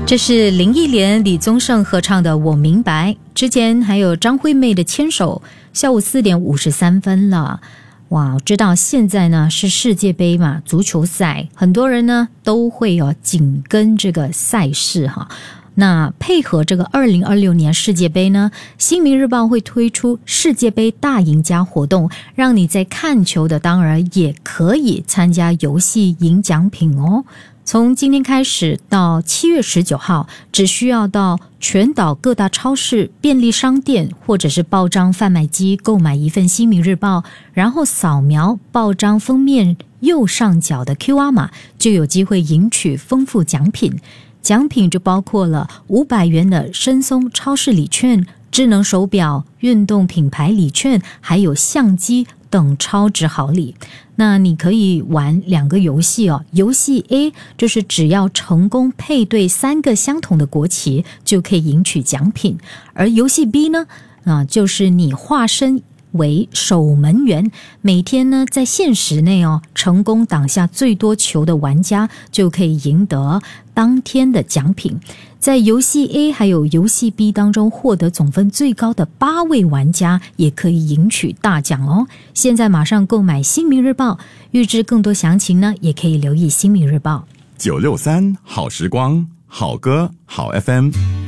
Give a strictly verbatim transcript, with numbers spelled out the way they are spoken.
这是林忆莲、李宗盛合唱的《我明白》，之前还有张惠妹的《牵手》。下午四点五十三分了，哇！我知道现在呢是世界杯嘛，足球赛，很多人呢都会有紧跟这个赛事哈。那配合这个二零二六年世界杯呢，新民日报会推出世界杯大赢家活动，让你在看球的当儿也可以参加游戏赢奖品哦。从今天开始到七月十九号，只需要到全岛各大超市、便利商店或者是报章贩卖机购买一份新民日报，然后扫描报章封面右上角的 Q R 码，就有机会赢取丰富奖品。奖品就包括了五百元的深松超市礼券、智能手表、运动品牌礼券，还有相机等超值好礼。那你可以玩两个游戏哦。游戏 A 就是只要成功配对三个相同的国旗，就可以赢取奖品。而游戏 B 呢，啊，就是你化身为守门员，每天呢在限时内哦，成功挡下最多球的玩家就可以赢得当天的奖品。在游戏 A 还有游戏 B 当中获得总分最高的八位玩家也可以赢取大奖哦。现在马上购买新民日报，预知更多详情呢，也可以留意新民日报。 九六三好时光，好歌好 F M。